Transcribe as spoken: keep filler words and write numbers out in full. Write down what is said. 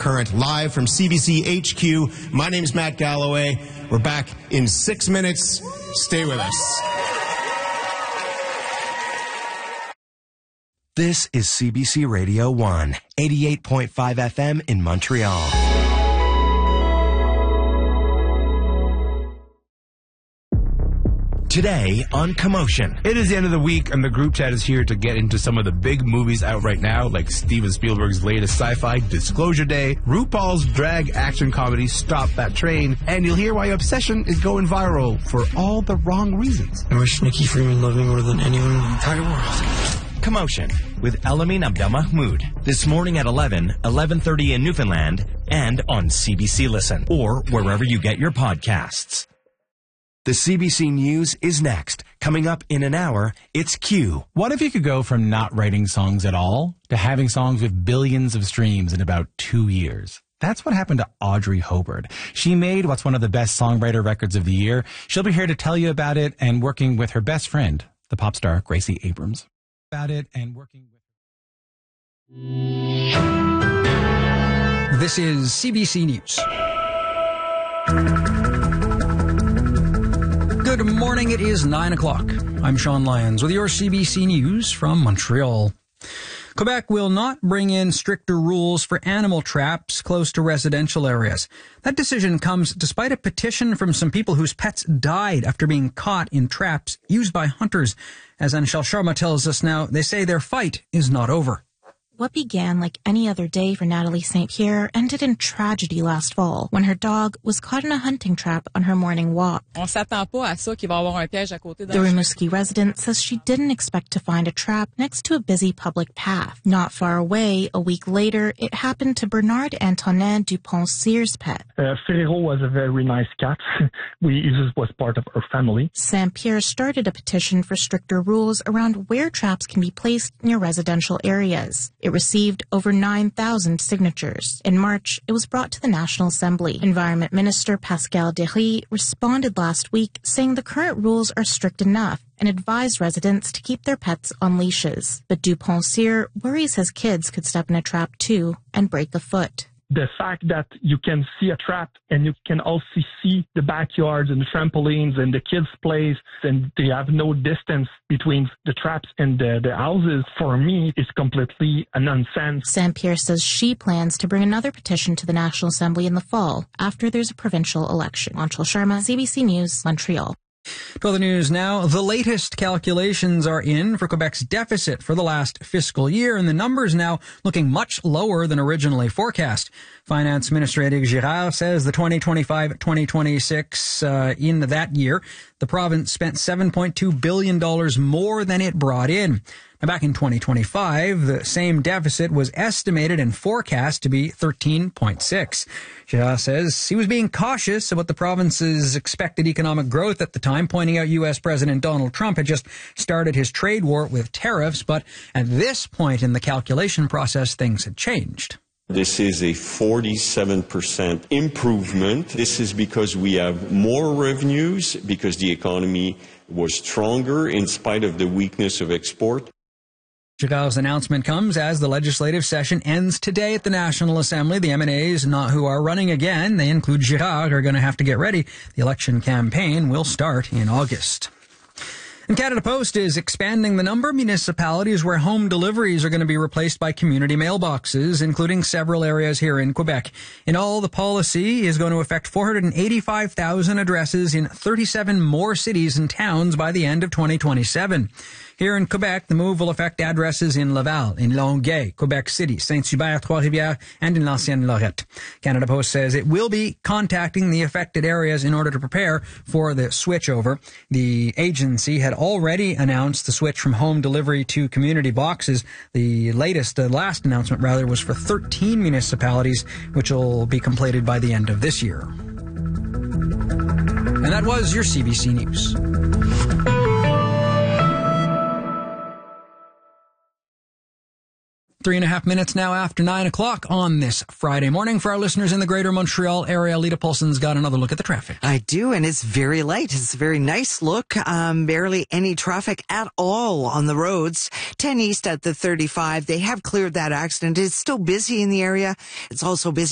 Current, live from C B C H Q. My name is Matt Galloway. We're back in six minutes. Stay with us. This is C B C Radio one, eighty-eight point five F M in Montreal. Today on Commotion. It is the end of the week, and the group chat is here to get into some of the big movies out right now, like Steven Spielberg's latest sci-fi, Disclosure Day, RuPaul's drag action comedy, Stop That Train, and you'll hear why Obsession is going viral for all the wrong reasons. I wish Nikki Freeman loved me more than anyone in the entire world. Commotion with Elamin Abdelmahmoud. This morning at eleven, eleven thirty in Newfoundland, and on C B C Listen, or wherever you get your podcasts. The C B C News is next. Coming up in an hour, it's Q. What if you could go from not writing songs at all to having songs with billions of streams in about two years? That's what happened to Audrey Hobart. She made what's one of the best songwriter records of the year. She'll be here to tell you about it and working with her best friend, the pop star Gracie Abrams. About it and working with. This is C B C News. Good morning. It is nine o'clock. I'm Sean Lyons with your C B C News from Montreal. Quebec will not bring in stricter rules for animal traps close to residential areas. That decision comes despite a petition from some people whose pets died after being caught in traps used by hunters. As Anshel Sharma tells us now, they say their fight is not over. What began like any other day for Natalie Saint Pierre ended in tragedy last fall when her dog was caught in a hunting trap on her morning walk. On s'attend pas à ça qu'il va y avoir un piège à côté d'un. The Rimouski resident says she didn't expect to find a trap next to a busy public path. Not far away, a week later, it happened to Bernard Antonin Dupont-Cyre's pet. Uh, Ferrero was a very nice cat. we It was part of our family. Saint Pierre started a petition for stricter rules around where traps can be placed near residential areas. It received over nine thousand signatures. In March, it was brought to the National Assembly. Environment Minister Pascal Derry responded last week saying the current rules are strict enough and advised residents to keep their pets on leashes. But Dupont-Cyre worries his kids could step in a trap too and break a foot. The fact that you can see a trap and you can also see the backyards and the trampolines and the kids' plays, and they have no distance between the traps and the, the houses, for me, is completely a nonsense. Saint Pierre says she plans to bring another petition to the National Assembly in the fall after there's a provincial election. Anshel Sharma, C B C News, Montreal. To other news now, the latest calculations are in for Quebec's deficit for the last fiscal year, and the numbers now looking much lower than originally forecast. Finance Minister Éric Girard says the twenty twenty-five twenty twenty-six, uh, in that year, the province spent seven point two billion dollars more than it brought in. Now, back in twenty twenty-five, the same deficit was estimated and forecast to be thirteen point six. Girard says he was being cautious about the province's expected economic growth at the time, pointing out U S President Donald Trump had just started his trade war with tariffs, but at this point in the calculation process, things had changed. This is a forty-seven percent improvement. This is because we have more revenues, because the economy was stronger in spite of the weakness of export. Girard's announcement comes as the legislative session ends today at the National Assembly. The M N As not who are running again, they include Girard, are going to have to get ready. The election campaign will start in August. And Canada Post is expanding the number of municipalities where home deliveries are going to be replaced by community mailboxes, including several areas here in Quebec. In all, the policy is going to affect four hundred eighty-five thousand addresses in thirty-seven more cities and towns by the end of twenty twenty-seven. Here in Quebec, the move will affect addresses in Laval, in Longueuil, Quebec City, Saint-Hubert, Trois-Rivières, and in l'Ancienne Lorette. Canada Post says it will be contacting the affected areas in order to prepare for the switchover. The agency had already announced the switch from home delivery to community boxes. The latest, the last announcement rather, was for thirteen municipalities, which will be completed by the end of this year. And that was your C B C News. Three and a half minutes now after nine o'clock on this Friday morning. For our listeners in the greater Montreal area, Lita Polson's got another look at the traffic. I do, and it's very light. It's a very nice look. Um, barely any traffic at all on the roads. ten East at the thirty-five. They have cleared that accident. It's still busy in the area. It's also busy